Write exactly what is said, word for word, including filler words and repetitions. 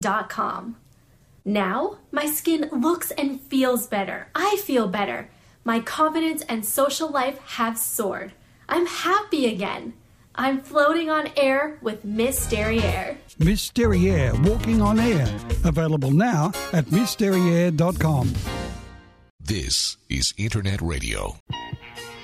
dot com. Now, my skin looks and feels better. I feel better. My confidence and social life have soared. I'm happy again. I'm floating on air with Miss Derriere. Miss Derriere, walking on air. Available now at miss derriere dot com. This is Internet Radio.